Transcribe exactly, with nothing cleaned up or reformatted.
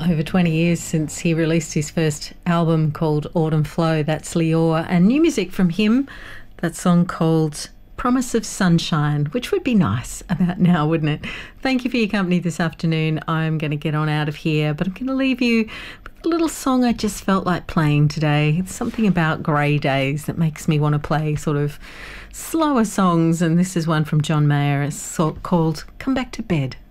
Over twenty years since he released his first album called Autumn Flow. That's Lior. And new music from him, that song called Promise of Sunshine, which would be nice about now, wouldn't it? Thank you for your company this afternoon. I'm going to get on out of here, but I'm going to leave you with a little song I just felt like playing today. It's something about grey days that makes me want to play sort of slower songs, and this is one from John Mayer. It's called Come Back to Bed.